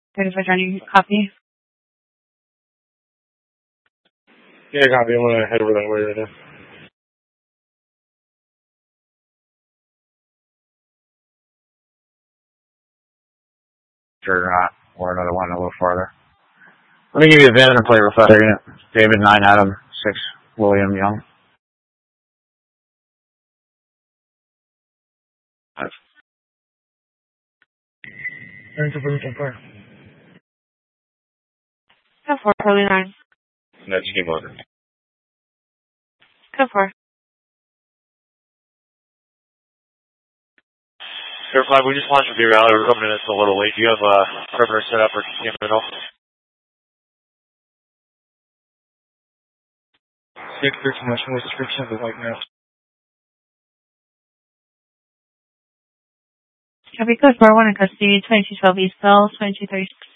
35 Johnny, copy. Yeah, copy. I'm gonna head over that way right now. Sure not. Or another one a little farther. Let me give you the VIN and play real fast. David 9 Adam 6 William Young. Go for Charlie 9. That's game over. Go for. Air 5, we just launched with your rally. We're coming in, it's a little late. Do you have a perimeter set up or camp at all? 613 West West description of the white mouse. Copy, code 4-1 in custody, 2212 East Bell, 2230.